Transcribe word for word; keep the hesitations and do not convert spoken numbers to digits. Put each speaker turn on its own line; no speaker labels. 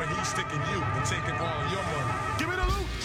he's sticking you and taking all your money. Give me the loot.